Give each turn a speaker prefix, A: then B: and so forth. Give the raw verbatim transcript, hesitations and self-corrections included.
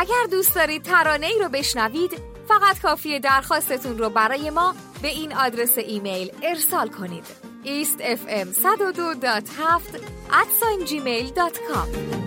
A: اگر دوست دارید ترانه‌ای رو بشنوید، فقط کافیه درخواستتون رو برای ما به این آدرس ایمیل ارسال کنید: ایست اف ام صد و دو دات هفت ات جیمیل دات کام.